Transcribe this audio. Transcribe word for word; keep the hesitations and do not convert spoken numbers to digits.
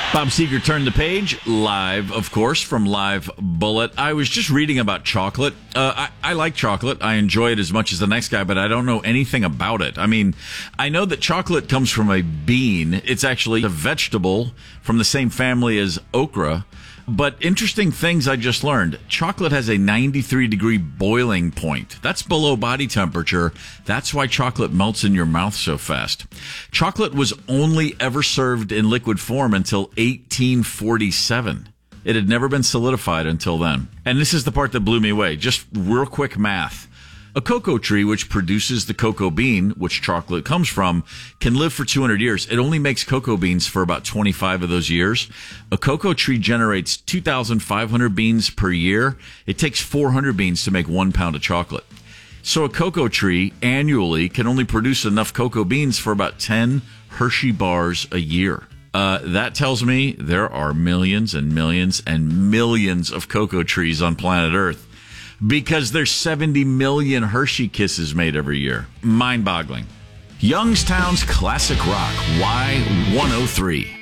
Bob Seger turned the page, live, of course, from Live Bullet. I was just reading about chocolate. Uh, I, I like chocolate. I enjoy it as much as the next guy, but I don't know anything about it. I mean, I know that chocolate comes from a bean. It's actually a vegetable from the same family as okra. But interesting things I just learned. Chocolate has a ninety-three degree boiling point. That's below body temperature. That's why chocolate melts in your mouth so fast. Chocolate was only ever served in liquid form until eighteen forty-seven. It had never been solidified until then. And this is the part that blew me away. Just real quick math. A cocoa tree, which produces the cocoa bean, which chocolate comes from, can live for two hundred years. It only makes cocoa beans for about twenty-five of those years. A cocoa tree generates two thousand five hundred beans per year. It takes four hundred beans to make one pound of chocolate. So a cocoa tree annually can only produce enough cocoa beans for about ten Hershey bars a year. Uh, that tells me there are millions and millions and millions of cocoa trees on planet Earth. Because there's seventy million Hershey Kisses made every year. Mind-boggling. Youngstown's Classic Rock, Y one oh three.